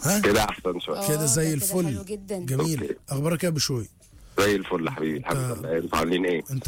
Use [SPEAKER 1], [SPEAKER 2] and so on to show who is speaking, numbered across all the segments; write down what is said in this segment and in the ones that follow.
[SPEAKER 1] ها
[SPEAKER 2] كده احسن شويه.
[SPEAKER 1] كده زي
[SPEAKER 3] ده
[SPEAKER 1] الفل.
[SPEAKER 3] حلو جدا.
[SPEAKER 1] جميل.
[SPEAKER 2] أوكي.
[SPEAKER 1] اخبارك ايه يا بشوي؟
[SPEAKER 2] زي الفل يا حبيبي، الحمد لله. انتوا عاملين ايه؟
[SPEAKER 1] انت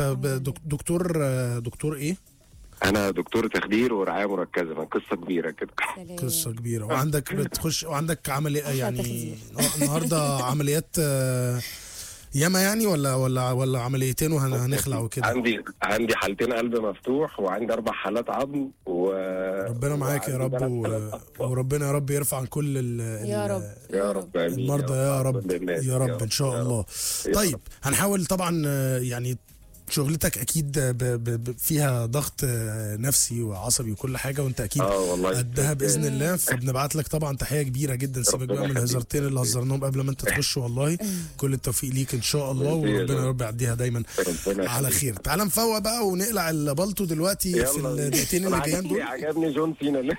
[SPEAKER 1] دكتور ايه؟
[SPEAKER 2] انا دكتور تخدير ورعايه مركزه، من قصه كبيره كده.
[SPEAKER 3] سلام.
[SPEAKER 1] قصه كبيره. وعندك بتخش وعندك عمليه يعني
[SPEAKER 3] تخدير.
[SPEAKER 1] النهارده عمليات ياما يعني ولا عمليتين وهنخلع وكده؟
[SPEAKER 2] عندي حالتين قلب مفتوح، وعندي 4 حالات عظم
[SPEAKER 1] ربنا معاك يا رب وربنا يا رب يرفع عن كل
[SPEAKER 3] يا رب
[SPEAKER 2] يا رب آمين.
[SPEAKER 1] المرضى يا رب
[SPEAKER 2] الناس.
[SPEAKER 1] يا رب ان شاء الله. طيب هنحاول طبعا يعني شغلتك اكيد فيها ضغط نفسي وعصبي وكل حاجه، وانت اكيد
[SPEAKER 2] والله
[SPEAKER 1] قدها باذن الله، فبنبعت لك طبعا تحيه كبيره جدا. سيبك بقى من الهزارتين اللي هزرناهم قبل ما انت تخش، والله كل التوفيق ليك ان شاء الله، وربنا يا رب يعديها دايما على خير. تعال نفوق بقى ونقلع البلطو دلوقتي في الدقيقتين اللي جايين دول.
[SPEAKER 2] عجبني جون سينا اللي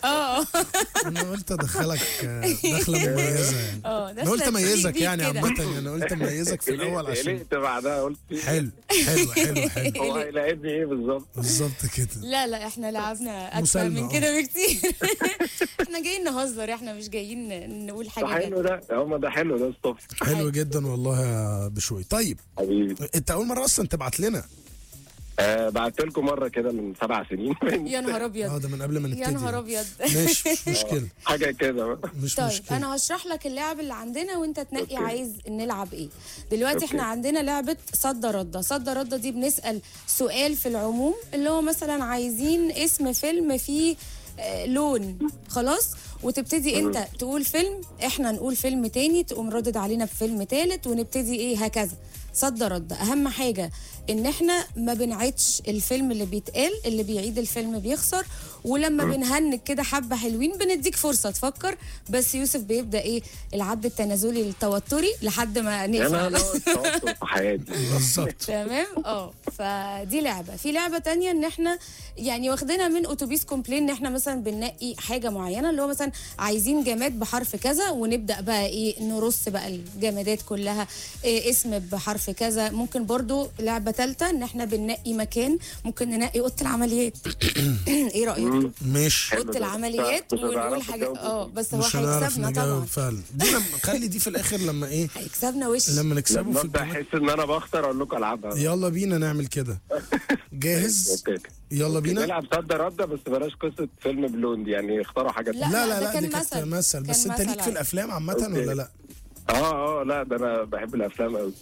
[SPEAKER 1] انا قلت ادخلك دخله مميزه يعني. انا قلت اميزك يعني عامه، انا قلت اميزك في الاول عشان
[SPEAKER 2] قلقت بعدها قلت
[SPEAKER 1] حلو.
[SPEAKER 2] هو هيلاعبني ايه
[SPEAKER 1] بالظبط كده.
[SPEAKER 3] لا احنا لعبنا اكتر من كده بكتير. احنا جايين نهزر، احنا مش جايين نقول حاجه.
[SPEAKER 2] حلو ده حلو ده ستوب.
[SPEAKER 1] حلو جدا والله يا بشوي. طيب
[SPEAKER 2] حبيبي،
[SPEAKER 1] انت اول مره اصلا تبعت لنا؟
[SPEAKER 2] بعت لكم مره كده من 7 سنين.
[SPEAKER 3] يا نهار ابيض.
[SPEAKER 1] ده من قبل ما نبتدي.
[SPEAKER 3] يا نهار ابيض.
[SPEAKER 1] مش مشكله.
[SPEAKER 2] حاجه كده
[SPEAKER 1] مش
[SPEAKER 3] طيب
[SPEAKER 1] مشكله.
[SPEAKER 3] انا هشرح لك اللعب اللي عندنا وانت تنقي
[SPEAKER 2] أوكي.
[SPEAKER 3] عايز نلعب ايه. دلوقتي
[SPEAKER 2] أوكي.
[SPEAKER 3] احنا عندنا لعبه صد رده دي بنسال سؤال في العموم، اللي هو مثلا عايزين اسم فيلم فيه لون، خلاص، وتبتدي انت تقول فيلم، احنا نقول فيلم تاني، تقوم ردد علينا بفيلم تالت، ونبتدي ايه هكذا. صد رد. اهم حاجه ان احنا ما بنعيدش الفيلم اللي بيتقال، اللي بيعيد الفيلم بيخسر. ولما بنهنج كده حبه حلوين بنديك فرصه تفكر، بس يوسف بيبدا ايه العد التنازلي التوتري لحد ما نقفل.
[SPEAKER 2] انا توتر في حياتي
[SPEAKER 1] بالظبط.
[SPEAKER 3] تمام. فدي لعبه. في لعبه تانية ان احنا يعني واخدينها من اتوبيس كومبلين، ان احنا مثلا بننقي حاجه معينه، اللي هو مثلا عايزين جماد بحرف كذا، ونبدا بقى ايه نرص بقى الجمادات كلها، إيه اسم بحرف كذا. ممكن برضو لعبه ثالثه ان احنا بننقي مكان، ممكن ننقي اوضه العمليات. ايه رايك؟
[SPEAKER 1] مش
[SPEAKER 3] اوضه العمليات ونقول حاجه بس هو هيكسبنا طبعا
[SPEAKER 1] فعلا. دي خلي دي في الاخر لما ايه
[SPEAKER 3] هيكسبنا وش
[SPEAKER 1] لما نكسبه في
[SPEAKER 2] ببدا احس ان انا بختار اقول لكم العبها.
[SPEAKER 1] يلا بينا نعمل كده. جاهز؟ يلا بينا
[SPEAKER 2] نلعب صد رده، بس بلاش قصه فيلم بلوند، يعني اختاروا حاجات.
[SPEAKER 3] لا،
[SPEAKER 1] دي كانت مثل. بس انت ليك في الافلام عامه ولا لا؟
[SPEAKER 2] لا ده انا بحب الافلام قوي.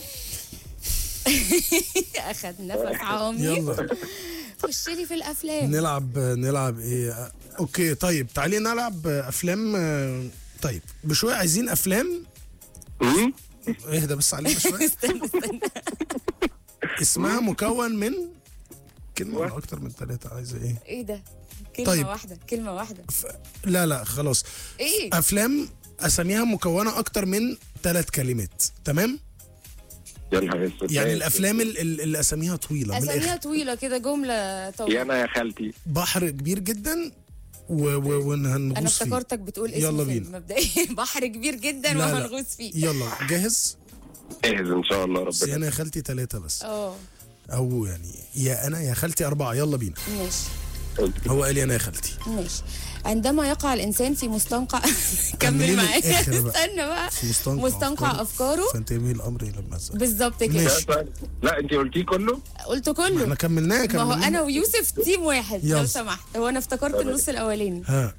[SPEAKER 3] اخد نفس عميق.
[SPEAKER 1] يلا
[SPEAKER 3] خش لي في الافلام.
[SPEAKER 1] نلعب ايه؟ اوكي طيب تعالي نلعب افلام. طيب بشويه عايزين افلام. اهدى بس علينا شويه.
[SPEAKER 3] استنى.
[SPEAKER 1] اسمها مكون من كلمه ولا اكتر من 3؟ عايزه
[SPEAKER 3] ايه ده؟ كلمه
[SPEAKER 1] طيب.
[SPEAKER 3] واحده كلمه واحده.
[SPEAKER 1] لا خلاص.
[SPEAKER 3] ايه
[SPEAKER 1] افلام اساميها مكونه اكتر من 3 كلمات. تمام.
[SPEAKER 2] يا نهار اسود.
[SPEAKER 1] يعني الافلام اللي اساميها طويله من
[SPEAKER 3] اساميها
[SPEAKER 1] الاخر.
[SPEAKER 3] طويله كده، جمله طويله.
[SPEAKER 2] يا انا يا خالتي.
[SPEAKER 1] بحر كبير جدا وهنغوص
[SPEAKER 3] انا
[SPEAKER 1] فيه.
[SPEAKER 3] افتكرتك بتقول اسم
[SPEAKER 1] يلا
[SPEAKER 3] فيلم
[SPEAKER 1] بينا.
[SPEAKER 3] مبدئيا. بحر كبير جدا
[SPEAKER 1] لا.
[SPEAKER 3] وهنغوص فيه.
[SPEAKER 1] يلا جاهز؟
[SPEAKER 2] جاهز ان شاء الله
[SPEAKER 1] بس
[SPEAKER 2] ربنا.
[SPEAKER 1] انا يا خالتي 3 بس.
[SPEAKER 3] اه
[SPEAKER 1] او يعني يا انا يا خالتي 4. يلا بينا.
[SPEAKER 3] ماشي.
[SPEAKER 1] هو قال لي انا يا خالتي.
[SPEAKER 3] ماشي. عندما يقع الانسان في مستنقع
[SPEAKER 1] كملي
[SPEAKER 3] كمل
[SPEAKER 1] من
[SPEAKER 3] معايا.
[SPEAKER 1] الآخر بقى.
[SPEAKER 3] استنى بقى.
[SPEAKER 1] في
[SPEAKER 3] مستنقع افكاره
[SPEAKER 1] فانتبهي الامر الى المزق.
[SPEAKER 3] بالظبط كده.
[SPEAKER 1] ماشي.
[SPEAKER 2] لا انت قلتيه كله.
[SPEAKER 3] قلت
[SPEAKER 1] ما
[SPEAKER 3] كله.
[SPEAKER 1] احنا كملناه.
[SPEAKER 3] ما هو انا ويوسف تيم واحد
[SPEAKER 1] يلا.
[SPEAKER 3] لو سمحت. هو انا افتكرت النص الاولاني.
[SPEAKER 1] ها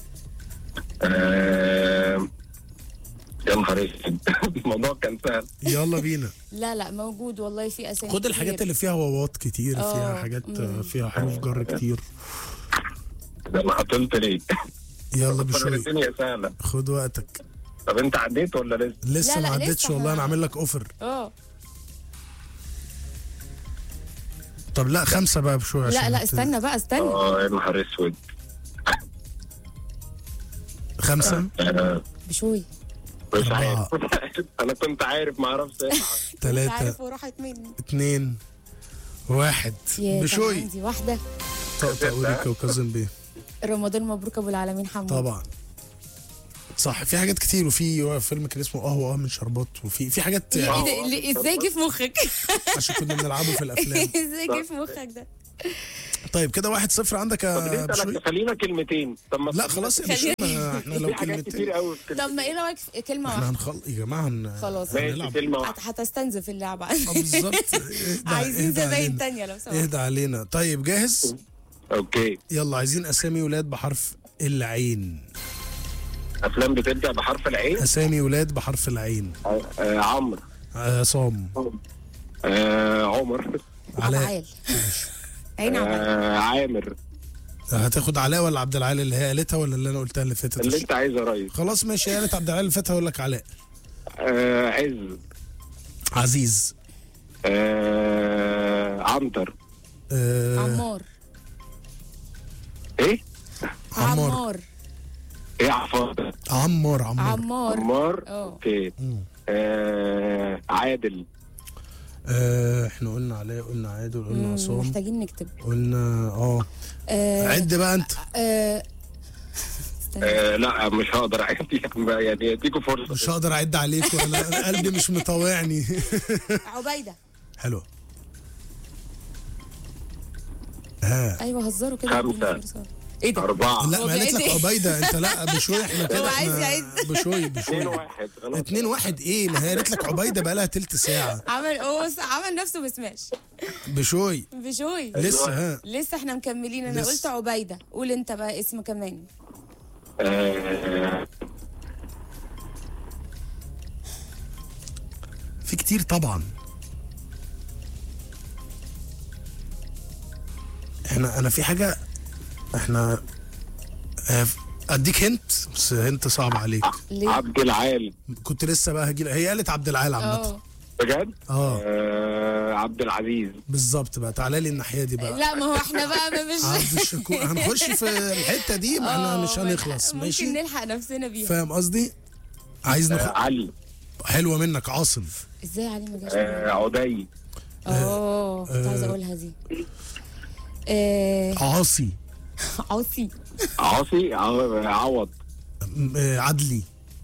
[SPEAKER 2] يا نهار اسود. الموضوع كان سهل.
[SPEAKER 1] يلا بينا.
[SPEAKER 3] لا موجود والله، في اسامي
[SPEAKER 1] خد الحاجات
[SPEAKER 3] كتير.
[SPEAKER 1] اللي فيها واوات كتير، فيها حاجات فيها حروف جر كتير.
[SPEAKER 2] ده انا عطلت ليه؟
[SPEAKER 1] يلا بشوي.
[SPEAKER 2] الدنيا سهله.
[SPEAKER 1] خد وقتك.
[SPEAKER 2] طب انت عديت ولا لسه؟
[SPEAKER 1] لسه
[SPEAKER 3] لا،
[SPEAKER 1] ما عدتش
[SPEAKER 3] لسه
[SPEAKER 1] والله. انا عامل لك اوفر. طب لا 5 بقى بشوي عشان
[SPEAKER 3] لا استنى بقى استنى.
[SPEAKER 2] يا نهار اسود.
[SPEAKER 1] 5
[SPEAKER 3] بشوي.
[SPEAKER 2] مش
[SPEAKER 1] 4
[SPEAKER 2] عارف. انا كنت عارف ما اعرفش.
[SPEAKER 1] 3
[SPEAKER 3] عارف وراحت مني.
[SPEAKER 1] 2 1 بشوي.
[SPEAKER 3] عندي واحده.
[SPEAKER 1] طقطق وريكا وكاظم بيه.
[SPEAKER 3] رمضان مبروك ابو العالمين حمود.
[SPEAKER 1] طبعا صح. في حاجات كتير. وفي فيلم كان اسمه قهوه من شربات. وفي حاجات
[SPEAKER 3] ايه
[SPEAKER 1] يعني
[SPEAKER 3] ده ازاي جه في مخك؟
[SPEAKER 1] عشان كنا بنلعبه في الافلام.
[SPEAKER 3] ازاي جه في مخك ده؟
[SPEAKER 1] طيب كده 1-0 عندك
[SPEAKER 2] طب
[SPEAKER 1] يا
[SPEAKER 2] ليه
[SPEAKER 1] بشوي.
[SPEAKER 2] خلينا كلمتين. طب ما
[SPEAKER 1] لا خلاص يا بشوي، احنا لو
[SPEAKER 2] في حاجات
[SPEAKER 1] كلمتين
[SPEAKER 2] كتير قوي في
[SPEAKER 3] طب ما ايه رايك في كلمه
[SPEAKER 1] احنا
[SPEAKER 3] واحده؟
[SPEAKER 1] يا جماعه
[SPEAKER 3] خلاص.
[SPEAKER 2] ماشي
[SPEAKER 1] هنلعب.
[SPEAKER 2] كلمة واحدة.
[SPEAKER 3] هتستنزف اللعبه.
[SPEAKER 1] بالظبط.
[SPEAKER 3] عايزين
[SPEAKER 1] اهدى
[SPEAKER 3] زباين
[SPEAKER 1] علينا.
[SPEAKER 3] تانية لو سمحت.
[SPEAKER 1] اهدى علينا. طيب جاهز؟
[SPEAKER 2] اوكي.
[SPEAKER 1] يلا عايزين اسامي ولاد بحرف العين.
[SPEAKER 2] افلام بتبدأ بحرف العين.
[SPEAKER 1] اسامي ولاد بحرف العين.
[SPEAKER 2] عمرو.
[SPEAKER 1] عصام.
[SPEAKER 2] عمر.
[SPEAKER 1] علاء.
[SPEAKER 3] عبعال. عين عبعال.
[SPEAKER 2] عامر.
[SPEAKER 1] هتاخد علاء ولا عبد العال اللي هي قالتها ولا اللي انا قلتها اللي فاتت؟
[SPEAKER 2] اللي انت عايزه يا ريس.
[SPEAKER 1] خلاص ماشي، هي قالت عبد العال اللي فاتت، هقول لك علاء.
[SPEAKER 2] عز.
[SPEAKER 1] عزيز.
[SPEAKER 2] عنتر.
[SPEAKER 3] عمار.
[SPEAKER 2] ايه؟
[SPEAKER 3] عمار.
[SPEAKER 2] ايه عفاضة؟
[SPEAKER 1] عمار.
[SPEAKER 2] عمار.
[SPEAKER 3] اه.
[SPEAKER 2] اوكي. عادل.
[SPEAKER 1] احنا قلنا علاء، قلنا عادل، قلنا عصام،
[SPEAKER 3] محتاجين نكتب.
[SPEAKER 1] قلنا عد بقى انت.
[SPEAKER 2] لا مش هقدر اعد يعني اديكوا فرصه.
[SPEAKER 1] مش هقدر اعد عليك وانا قلبي مش مطوعني.
[SPEAKER 3] عبيده.
[SPEAKER 1] حلوه.
[SPEAKER 3] ايوه هزروا كده.
[SPEAKER 2] 5
[SPEAKER 3] ايه ده؟
[SPEAKER 2] 4.
[SPEAKER 1] لا ما قالت لك عبيده انت. لا بشوي احنا كده.
[SPEAKER 3] هو عايز
[SPEAKER 1] احنا
[SPEAKER 3] يعد.
[SPEAKER 1] بشوي
[SPEAKER 2] 2-1 خلاص.
[SPEAKER 1] 2-1 ايه؟ ما هي قالت لك عبيده بقى لها تلت ساعه.
[SPEAKER 3] عمل نفسه ما سمعش.
[SPEAKER 1] بشوي
[SPEAKER 3] بشوي.
[SPEAKER 1] لسه.
[SPEAKER 3] لسه احنا مكملين. انا
[SPEAKER 1] لسه.
[SPEAKER 3] قلت عبيده، قول انت بقى اسم كمان.
[SPEAKER 1] في كتير طبعا. انا في حاجه. احنا اديك هنت بس هنت صعب عليك.
[SPEAKER 3] ليه؟
[SPEAKER 2] عبد العال.
[SPEAKER 1] كنت لسه بقى هجي، هي قالت عبد العال عامه.
[SPEAKER 2] بجد؟
[SPEAKER 1] عبد
[SPEAKER 2] العزيز.
[SPEAKER 1] بالظبط بقى. تعالى لي الناحيه دي بقى.
[SPEAKER 3] لا ما هو احنا بقى ما مش
[SPEAKER 1] عبد الشكور. هنخش في الحته دي، ما احنا مش هنخلص. ماشي
[SPEAKER 3] ممكن نلحق نفسنا بيها.
[SPEAKER 1] فاهم قصدي؟ عايز
[SPEAKER 2] علي.
[SPEAKER 1] حلوه منك. عاصم.
[SPEAKER 3] ازاي علي ما جاش؟
[SPEAKER 2] عدي.
[SPEAKER 3] كنت عايزه اقولها دي.
[SPEAKER 1] عاصي.
[SPEAKER 3] عاصي.
[SPEAKER 2] عاصي. عوض.
[SPEAKER 1] عدلي.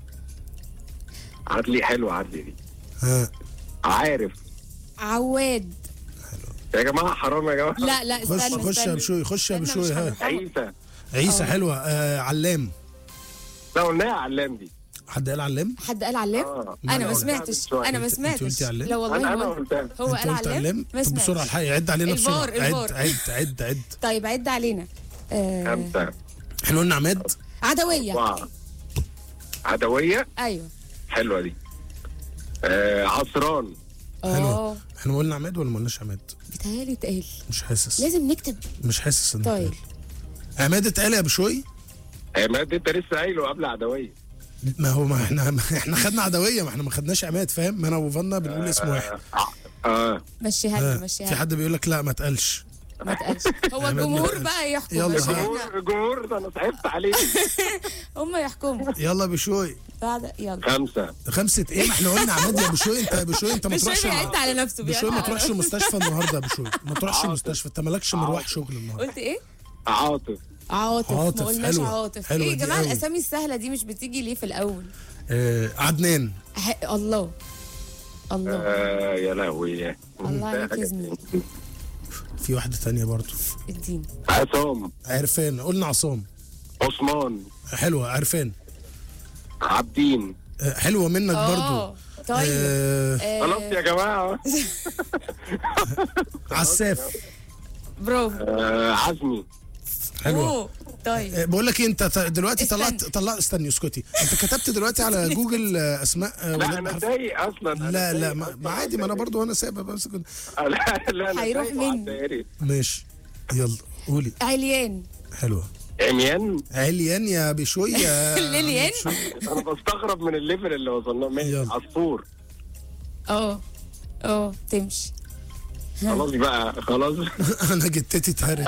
[SPEAKER 2] عدلي. حلو عدلي دي. عارف.
[SPEAKER 3] عواد.
[SPEAKER 2] يا جماعه حرام يا جماعه.
[SPEAKER 3] لا استنى.
[SPEAKER 1] خش يا بشوي. خش يا بشوي.
[SPEAKER 2] عيسى.
[SPEAKER 1] عيسى. حلوه. علام.
[SPEAKER 2] لا قلناها علام دي.
[SPEAKER 1] حد قال علام؟
[SPEAKER 3] حد قال علام؟ انا ما سمعتش. انا ما
[SPEAKER 1] انت
[SPEAKER 3] سمعتش.
[SPEAKER 1] قلتي علام؟
[SPEAKER 3] لا والله
[SPEAKER 2] انا قلتها.
[SPEAKER 3] هو
[SPEAKER 1] انت
[SPEAKER 3] قال
[SPEAKER 1] قلت
[SPEAKER 3] علام. ما
[SPEAKER 1] طب بسرعه
[SPEAKER 3] سمعتش.
[SPEAKER 1] الحقيقه عد علينا بسرعه.
[SPEAKER 3] الفار.
[SPEAKER 1] عد.
[SPEAKER 3] طيب عد علينا.
[SPEAKER 2] 5
[SPEAKER 1] احنا قلنا عماد.
[SPEAKER 3] عدويه.
[SPEAKER 2] 4. عدويه.
[SPEAKER 3] ايوه.
[SPEAKER 2] حلوه دي. عصران.
[SPEAKER 1] حلوه. احنا قلنا عماد ولا ما قلناش عماد؟
[SPEAKER 3] بيتهيألي اتقال.
[SPEAKER 1] مش حاسس.
[SPEAKER 3] لازم نكتب.
[SPEAKER 1] مش حاسس ان
[SPEAKER 3] طيب.
[SPEAKER 1] عماد اتقال يا بشوي.
[SPEAKER 2] عماد انت لسه قايله قبل عدويه.
[SPEAKER 1] ما هو ما احنا خدنا عدويه، ما احنا ما خدناش عماد. فاهم؟ ما انا وفنا بنقول اسم واحد.
[SPEAKER 3] مشيها لنا.
[SPEAKER 1] في حد بيقول لك لا ما اتقالش.
[SPEAKER 3] ما تقالش. هو الجمهور بقى يحكم.
[SPEAKER 1] يلا.
[SPEAKER 3] مش احنا.
[SPEAKER 2] جمهور ده انا صعبت عليه.
[SPEAKER 3] هم يحكموا
[SPEAKER 1] يلا بشوي.
[SPEAKER 3] بعد. يلا.
[SPEAKER 2] 5
[SPEAKER 1] ايه؟ ما احنا قلنا عماد يا بشوي. انت يا بشوي انت ما
[SPEAKER 3] بشوي
[SPEAKER 1] تروحش.
[SPEAKER 3] بيعد على نفسه.
[SPEAKER 1] بشوي ما تروحش المستشفى النهارده يا بشوي. ما تروحش المستشفى. انت مالكش مروح شغل النهارده.
[SPEAKER 3] قلت ايه؟
[SPEAKER 2] عاطف.
[SPEAKER 3] عاطف. ما قلناش
[SPEAKER 1] حلوة.
[SPEAKER 3] عاطف.
[SPEAKER 1] حلوة
[SPEAKER 3] ايه يا
[SPEAKER 1] دي
[SPEAKER 3] جماعه
[SPEAKER 1] قوي.
[SPEAKER 3] الاسامي السهله دي مش بتيجي ليه في الاول؟
[SPEAKER 1] عدنان.
[SPEAKER 3] الله.
[SPEAKER 2] يا لهوي.
[SPEAKER 3] الله عليك يا زميلي.
[SPEAKER 1] في واحده تانية برضو.
[SPEAKER 3] اديني.
[SPEAKER 2] عصام.
[SPEAKER 1] عرفان. قلنا عصام.
[SPEAKER 2] عثمان.
[SPEAKER 1] حلوه. عرفان.
[SPEAKER 2] عابدين.
[SPEAKER 1] حلوه منك برضو.
[SPEAKER 3] طيب.
[SPEAKER 2] خلاص يا جماعه.
[SPEAKER 1] عساف.
[SPEAKER 3] برافو.
[SPEAKER 2] عزمي.
[SPEAKER 1] حلوه.
[SPEAKER 3] طيب.
[SPEAKER 1] بقول لك انت دلوقتي
[SPEAKER 3] استنى.
[SPEAKER 1] طلعت. استني اسكتي. انت كتبت دلوقتي على جوجل اسماء
[SPEAKER 2] لا
[SPEAKER 1] ولاد
[SPEAKER 2] انا
[SPEAKER 1] بحرف.
[SPEAKER 2] ضايق اصلا.
[SPEAKER 1] لا ما عادي، ما انا برضو انا سايبها بس كنت.
[SPEAKER 2] لا
[SPEAKER 3] هيروح مني.
[SPEAKER 1] ماشي يلا قولي.
[SPEAKER 3] عليان.
[SPEAKER 1] حلوه.
[SPEAKER 2] عميان.
[SPEAKER 1] عليان يا بشوي.
[SPEAKER 3] ليليان.
[SPEAKER 2] انا بستغرب من الليفل اللي وصلنا ماشي. عصفور.
[SPEAKER 3] تمشي.
[SPEAKER 2] خلاص بقى خلاص.
[SPEAKER 1] انا جتتي اتهرت.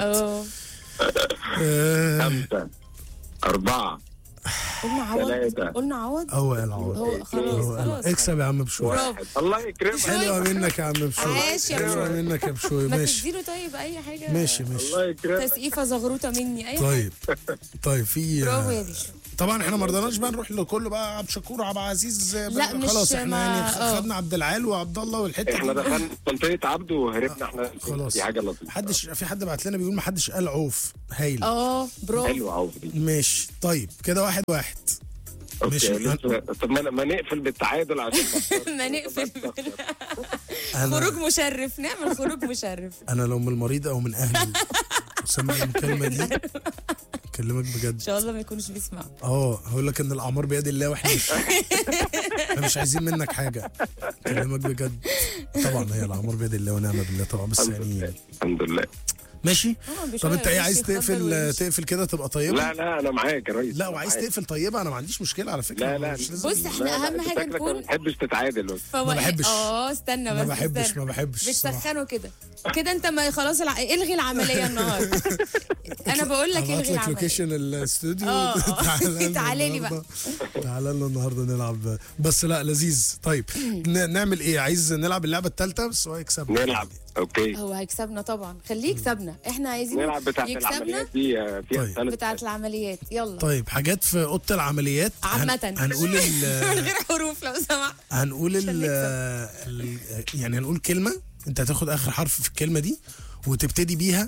[SPEAKER 2] 5 4
[SPEAKER 3] قلنا عوض.
[SPEAKER 2] 3.
[SPEAKER 3] قلنا عوض.
[SPEAKER 1] هو العوض.
[SPEAKER 3] هو خلاص.
[SPEAKER 1] اكسب يا عم بشوي.
[SPEAKER 2] الله يكرمك.
[SPEAKER 1] حلوه منك يا عم بشوي.
[SPEAKER 3] عاش يا
[SPEAKER 1] حلوه
[SPEAKER 3] بشوي.
[SPEAKER 1] منك يا بشوي.
[SPEAKER 3] ما
[SPEAKER 1] ماشي
[SPEAKER 3] تديله طيب اي حاجه.
[SPEAKER 1] ماشي.
[SPEAKER 2] الله يكرمك.
[SPEAKER 3] تسقيفه زغروطه مني اي حاجه.
[SPEAKER 1] طيب في
[SPEAKER 3] برافو يا بيشو.
[SPEAKER 1] طبعا احنا ما رضيناش بقى نروح لكله بقى عبد الشكور عبد العزيز
[SPEAKER 3] لا، مش
[SPEAKER 1] خلاص احنا
[SPEAKER 3] ما-
[SPEAKER 1] يعني خدنا عبد العال وعبد الله والحته
[SPEAKER 2] احنا
[SPEAKER 1] دي.
[SPEAKER 2] دخلنا منطقه عبده وهربنا احنا.
[SPEAKER 1] خلاص
[SPEAKER 2] دي حاجه لطيفه.
[SPEAKER 1] محدش، في حد بعت لنا بيقول ما حدش قال عوف. هايل.
[SPEAKER 3] برافو.
[SPEAKER 2] حلو عوف دي.
[SPEAKER 1] ماشي طيب كده 1-1. ماشي.
[SPEAKER 2] اوكي لسه. طب ما نقفل بالتعادل عشان
[SPEAKER 3] ما نقفل
[SPEAKER 1] أنا
[SPEAKER 3] خروج مشرف، نعمل خروج مشرف.
[SPEAKER 1] انا لو من المريض او من اهلي وسمع المكالمه دي اكلمك بجد
[SPEAKER 3] ان شاء الله ما يكونوش بيسمعوا.
[SPEAKER 1] هقول لك ان الاعمار بيد الله واحنا مش احنا مش عايزين منك حاجه. اكلمك بجد. طبعا هي الاعمار بيد الله ونعم بالله طبعا، بس يعني
[SPEAKER 2] الحمد لله.
[SPEAKER 1] ماشي. طب انت ايه، عايز
[SPEAKER 3] يخبر
[SPEAKER 1] تقفل
[SPEAKER 3] ويمشي.
[SPEAKER 1] تقفل كده تبقى طيبه؟
[SPEAKER 2] لا انا معاك يا ريس.
[SPEAKER 1] لا وعايز تقفل طيبه انا ما عنديش مشكله على فكره.
[SPEAKER 2] لا
[SPEAKER 1] مش لازم-
[SPEAKER 3] بص احنا اهم حاجه
[SPEAKER 2] شكلك
[SPEAKER 3] نكون
[SPEAKER 2] ما بتحبش تتعادل بس.
[SPEAKER 3] فوائد.
[SPEAKER 1] ما بحبش.
[SPEAKER 3] استنى بس.
[SPEAKER 1] ما بحبش
[SPEAKER 3] استنى.
[SPEAKER 1] ما بحبش الصراحة.
[SPEAKER 3] بتسخنوا كده كده انت ما خلاص الغي العمليه النهارده. انا بقول لك
[SPEAKER 1] هبعت
[SPEAKER 3] الغي
[SPEAKER 1] لك
[SPEAKER 3] العمليه.
[SPEAKER 1] لوكيشن الاستوديو.
[SPEAKER 3] تعالى لي بقى.
[SPEAKER 1] تعالى لنا النهارده نلعب، بس لا لذيذ. طيب نعمل ايه؟ عايز نلعب اللعبه الثالثه بس هو يكسبنا.
[SPEAKER 2] نلعب. اوكي.
[SPEAKER 3] هو هيكسبنا طبعا، خليه يكسبنا، احنا عايزين
[SPEAKER 2] نلعب بتاعت
[SPEAKER 3] يكسبنا.
[SPEAKER 2] العمليات دي فيها
[SPEAKER 1] طيب.
[SPEAKER 2] ثلاث
[SPEAKER 3] بتاعت العمليات يلا.
[SPEAKER 1] طيب حاجات في اوضه العمليات
[SPEAKER 3] عامة
[SPEAKER 1] هنقول
[SPEAKER 3] من غير حروف لو سمحت.
[SPEAKER 1] هنقول يعني هنقول كلمه، انت هتاخد اخر حرف في الكلمه دي وتبتدي بيها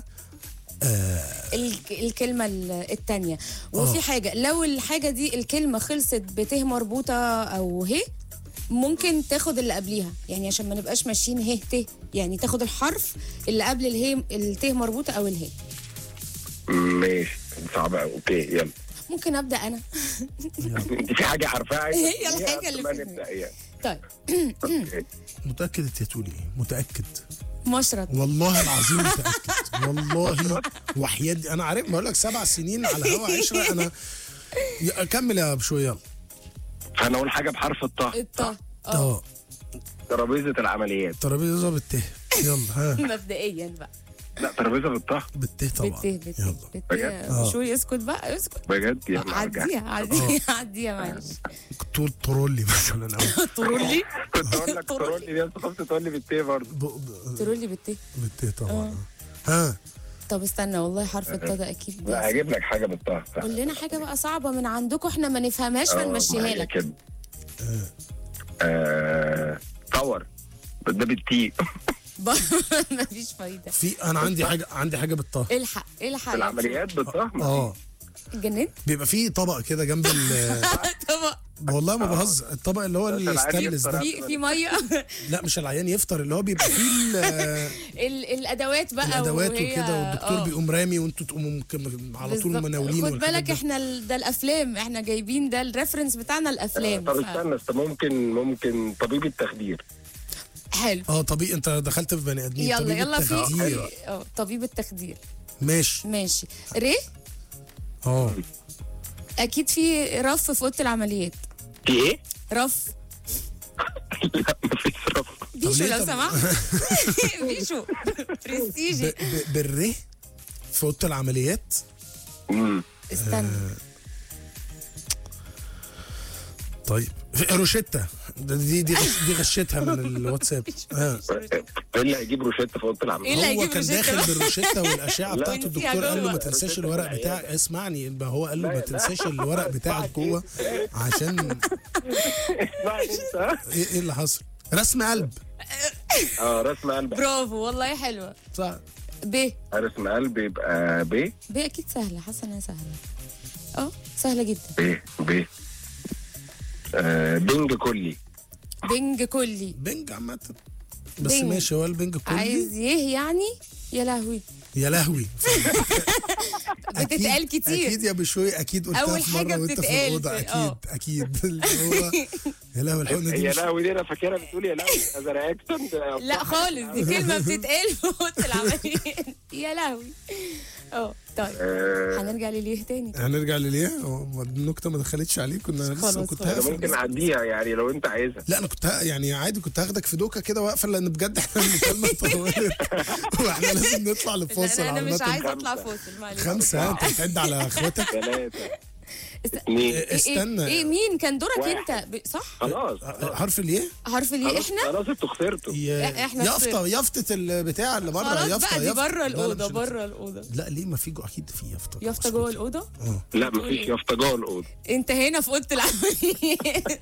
[SPEAKER 3] الكلمة التانية. وفي حاجة، لو الحاجة دي الكلمة خلصت بته مربوطة أو ه، ممكن تاخد اللي قبليها، يعني عشان ما نبقاش ماشيين ه ت، يعني تاخد الحرف اللي قبل الهي، الته مربوطة أو الهي.
[SPEAKER 2] ماشي صعبة. اوكي يلا.
[SPEAKER 3] ممكن أبدأ أنا.
[SPEAKER 2] انت في حاجة عارفاها؟
[SPEAKER 3] هي الحاجة اللي
[SPEAKER 2] ما
[SPEAKER 3] في
[SPEAKER 2] نبدأ يعني.
[SPEAKER 3] طيب
[SPEAKER 2] أوكي.
[SPEAKER 1] متاكد انت هتقولي ايه؟ متاكد
[SPEAKER 3] مشرط.
[SPEAKER 1] والله العظيم متاكد والله وحياة انا عارف، بقول لك 7 سنين على هوا عشرة. انا كمل يا بشوي يلا.
[SPEAKER 2] انا اقول حاجة بحرف الطه.
[SPEAKER 3] الطه.
[SPEAKER 2] ترابيزة العمليات.
[SPEAKER 1] ترابيزه بالته. يلا ها.
[SPEAKER 3] مبدئيا بقى
[SPEAKER 2] لا ترابيزة بالطه.
[SPEAKER 1] بالته طبعا.
[SPEAKER 3] بته
[SPEAKER 2] بجد؟
[SPEAKER 3] شو يسكت بقى، اسكت.
[SPEAKER 2] بجد يلا ارجع.
[SPEAKER 3] عديها معلش.
[SPEAKER 1] تقول ترولي مثلا او
[SPEAKER 3] ترولي.
[SPEAKER 2] كنت اقول لك ترولي دي، انت خفت تقول لي بالتيه برضه.
[SPEAKER 3] ترولي بالته.
[SPEAKER 1] بالته طبعا. ها
[SPEAKER 3] طب استنى والله حرف الطا ده اكيد
[SPEAKER 2] لا هجيب لك حاجة بالطه.
[SPEAKER 3] قول لنا حاجه بقى صعبه من عندكم احنا ما نفهمهاش فنمشيها لك.
[SPEAKER 2] كده. باور. ده بالتي.
[SPEAKER 3] مفيش فايده.
[SPEAKER 1] في انا عندي حاجه بالطه.
[SPEAKER 3] الحق
[SPEAKER 2] في العمليات بالطه.
[SPEAKER 3] اتجننت.
[SPEAKER 1] بيبقى في طبق كده جنب
[SPEAKER 3] طبق.
[SPEAKER 1] والله ما بهزر، الطبق اللي هو الستانلس ده.
[SPEAKER 3] في ميه.
[SPEAKER 1] لا مش العيان يفطر، اللي هو بيبقى فيه
[SPEAKER 3] الادوات بقى
[SPEAKER 1] الادوات
[SPEAKER 3] وهي-
[SPEAKER 1] وكده، والدكتور بيقوم رامي وانتوا تقوموا على طول
[SPEAKER 3] بالظبط.
[SPEAKER 1] مناولين
[SPEAKER 3] خد
[SPEAKER 1] والحاجات
[SPEAKER 3] بالك
[SPEAKER 1] دي.
[SPEAKER 3] احنا ده الافلام، احنا جايبين ده الريفرنس بتاعنا الافلام.
[SPEAKER 2] طب استنى ممكن طبيب التخدير.
[SPEAKER 3] حلو.
[SPEAKER 1] طبيعي انت دخلت في بني ادمين.
[SPEAKER 3] يلا
[SPEAKER 1] طبيب
[SPEAKER 3] يلا
[SPEAKER 1] التخدير.
[SPEAKER 3] في طبيب التخدير.
[SPEAKER 1] ماشي.
[SPEAKER 3] ري.
[SPEAKER 1] اه
[SPEAKER 3] اكيد في رف في اوضه العمليات.
[SPEAKER 2] في ايه؟
[SPEAKER 3] رف.
[SPEAKER 2] لا مفيش رف.
[SPEAKER 3] بيشو
[SPEAKER 1] ليه
[SPEAKER 3] لو
[SPEAKER 1] طب؟
[SPEAKER 3] سمحت. بيشو برستيجي.
[SPEAKER 1] بالره في اوضه العمليات.
[SPEAKER 3] استنى.
[SPEAKER 1] طيب روشيتا دي غشيتها من الواتساب.
[SPEAKER 2] ايه اللي هيجيب روشته في اوضه العمل؟
[SPEAKER 3] إيه اللي
[SPEAKER 1] هو
[SPEAKER 3] هيجيب
[SPEAKER 1] كان
[SPEAKER 3] روشتة
[SPEAKER 1] داخل
[SPEAKER 3] بقى؟
[SPEAKER 1] بالروشته والاشعه
[SPEAKER 2] لا،
[SPEAKER 1] بتاعته،
[SPEAKER 3] وانتيها
[SPEAKER 1] الدكتور قال له
[SPEAKER 3] جوه.
[SPEAKER 1] ما تنساش الورق بتاعك. اسمعني، يبقى هو قال له ما
[SPEAKER 2] لا.
[SPEAKER 1] تنساش الورق بتاعك جوه عشان
[SPEAKER 2] اسمعني انت.
[SPEAKER 1] ايه اللي حصل؟ رسم قلب.
[SPEAKER 2] رسم قلب.
[SPEAKER 3] برافو والله حلوه.
[SPEAKER 1] صح.
[SPEAKER 3] ب.
[SPEAKER 2] رسم قلب يبقى ب.
[SPEAKER 3] اكيد سهله، حاسه انها سهله. سهله جدا.
[SPEAKER 2] ب بنج كلي.
[SPEAKER 3] بنج كلي.
[SPEAKER 1] بنج عامة، بس
[SPEAKER 3] بنج.
[SPEAKER 1] ماشي هو البنج كلي.
[SPEAKER 3] عايز يعني يا لهوي
[SPEAKER 1] يا لهوي.
[SPEAKER 3] بتتقال كتير.
[SPEAKER 1] اكيد يا بشوي، اكيد قلتها
[SPEAKER 3] أول
[SPEAKER 1] في
[SPEAKER 3] حاجة
[SPEAKER 1] مره وانت في
[SPEAKER 3] بتتقال
[SPEAKER 1] الاوضه.
[SPEAKER 3] في-
[SPEAKER 1] اكيد اللي هو يا لهوي الحقنه دي
[SPEAKER 2] يا
[SPEAKER 1] مش-
[SPEAKER 2] لهوي دي انا فاكرها بتقول يا لهوي از رياكشن.
[SPEAKER 3] لا خالص، دي كلمه بتتقال في اوضه العمليات. يا لهوي. طيب هنرجع لليه تاني.
[SPEAKER 1] هنرجع لليه. هو النكته ما دخلتش عليك، كنا لسه
[SPEAKER 3] خلاص،
[SPEAKER 1] كنت
[SPEAKER 3] خلاص.
[SPEAKER 1] هقفل.
[SPEAKER 2] ممكن اعديها يعني لو انت عايزها.
[SPEAKER 1] لا انا كنت يعني عادي كنت هاخدك في دوكه كده واقفل، لان بجد احنا المكالمه طولت واحنا لازم نطلع لفاصل.
[SPEAKER 3] انا مش
[SPEAKER 1] عامة.
[SPEAKER 3] عايزه اطلع فاصل معلش.
[SPEAKER 1] 5 انت بتعد على اخواتك.
[SPEAKER 2] 3 2.
[SPEAKER 1] استنى.
[SPEAKER 3] ايه مين كان دورك
[SPEAKER 2] 1.
[SPEAKER 3] انت صح؟
[SPEAKER 2] خلاص
[SPEAKER 1] حرف الياء.
[SPEAKER 3] حرف الياء احنا.
[SPEAKER 2] خلاص انتوا خسرتوا.
[SPEAKER 3] احنا
[SPEAKER 1] يافطه البتاع اللي بره.
[SPEAKER 3] خلاص
[SPEAKER 1] يافطه
[SPEAKER 3] بقى دي بره
[SPEAKER 1] لا،
[SPEAKER 3] الاوضه
[SPEAKER 1] مش
[SPEAKER 3] بره الاوضه.
[SPEAKER 1] لا ليه، ما في اكيد في يافطه.
[SPEAKER 3] يافطه جوه الاوضه؟
[SPEAKER 2] لا مفيش يافطه جوه الاوضه.
[SPEAKER 3] انت هنا في اوضه العمليات.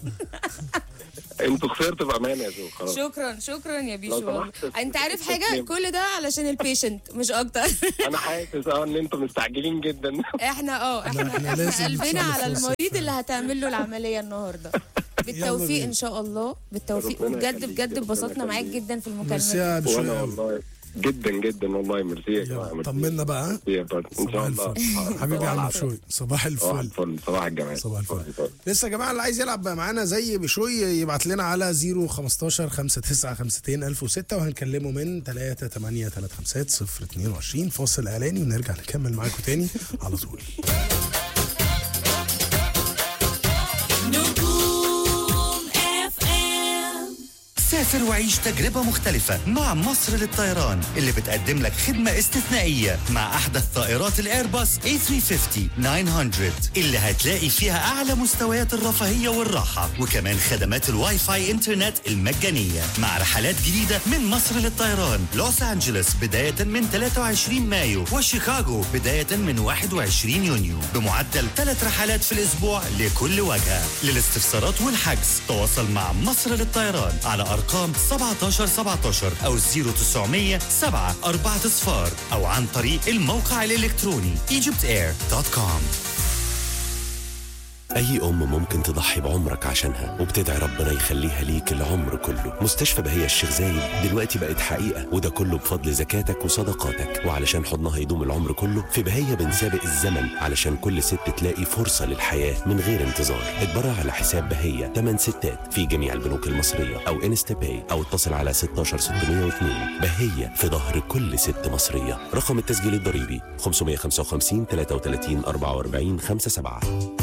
[SPEAKER 2] انتوا خسرتوا بامانه يا جو. خلاص
[SPEAKER 3] شكرا يا
[SPEAKER 2] لو
[SPEAKER 3] بيشو.
[SPEAKER 2] سمحت.
[SPEAKER 3] انت عارف حاجه، كل ده علشان البيشنت مش اكتر.
[SPEAKER 2] انا حاسس ان انتوا مستعجلين جدا.
[SPEAKER 3] احنا
[SPEAKER 1] إحنا لازم
[SPEAKER 3] قلبنا
[SPEAKER 1] نخلص
[SPEAKER 3] على
[SPEAKER 1] فرصة.
[SPEAKER 3] المريض اللي هتعمل له العمليه النهارده. بالتوفيق
[SPEAKER 1] بينا.
[SPEAKER 3] ان شاء الله، بالتوفيق.
[SPEAKER 2] ربنا
[SPEAKER 3] وبجد
[SPEAKER 2] يخليك،
[SPEAKER 3] بجد
[SPEAKER 2] ربنا
[SPEAKER 3] اتبسطنا معاك
[SPEAKER 2] يخليك.
[SPEAKER 3] جدا في
[SPEAKER 1] ميرسي يا
[SPEAKER 3] المكالمه.
[SPEAKER 2] وانا
[SPEAKER 1] بشوي.
[SPEAKER 2] والله جدا جدا والله. ميرسي يا جماعه. ميرسي.
[SPEAKER 1] طمنا بقى.
[SPEAKER 2] ميرسي يا فندم. ان
[SPEAKER 1] صباح
[SPEAKER 2] شاء الله.
[SPEAKER 1] الفل حبيبي يا عم
[SPEAKER 2] صباح
[SPEAKER 1] بشوي. صباح
[SPEAKER 2] صباح
[SPEAKER 1] الفل.
[SPEAKER 2] الفل. صباح الجمال.
[SPEAKER 1] صباح الفل. لسه يا جماعه اللي عايز يلعب معانا زي بشوي يبعت لنا على 015 59 52 1006 وهنكلمه من 3835022. فاصل اعلاني ونرجع نكمل معاكم تاني على طول.
[SPEAKER 4] سافر وعيش تجربة مختلفة مع مصر للطيران اللي بتقدم لك خدمة استثنائية مع أحدث طائرات الإيرباص A350-900 اللي هتلاقي فيها أعلى مستويات الرفاهية والراحة، وكمان خدمات الواي فاي إنترنت المجانية مع رحلات جديدة من مصر للطيران. لوس أنجلوس بداية من 23 مايو وشيكاغو بداية من 21 يونيو بمعدل 3 رحلات في الأسبوع لكل وجهة. للاستفسارات والحجز تواصل مع مصر للطيران على أرقام 1717 أو 0900 740 أو عن طريق الموقع الإلكتروني egyptair.com.
[SPEAKER 5] أي أم ممكن تضحي بعمرك عشانها وبتدعي ربنا يخليها ليك العمر كله. مستشفى بهية الشيخ زايد دلوقتي بقت حقيقة، وده كله بفضل زكاتك وصدقاتك. وعلشان حضنها يدوم العمر كله، في بهية بنسابق الزمن علشان كل ست تلاقي فرصة للحياة من غير انتظار. اتبرع على حساب بهية 8 ستات في جميع البنوك المصرية أو انستا باي، أو اتصل على 16602. بهية في ظهر كل ست مصرية. رقم التسجيل الضريبي 555 33 44 57.